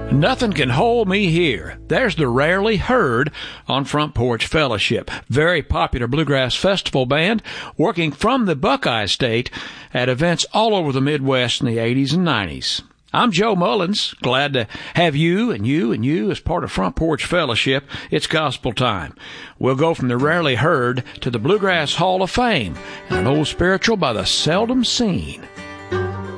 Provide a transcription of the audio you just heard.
Nothing can hold me here. There's the Rarely Heard on Front Porch Fellowship. Very popular bluegrass festival band working from the Buckeye State at events all over the Midwest in the 80s and 90s. I'm Joe Mullins. Glad to have you as part of Front Porch Fellowship. It's gospel time. We'll go from the Rarely Heard to the Bluegrass Hall of Fame and an old spiritual by the seldom seen.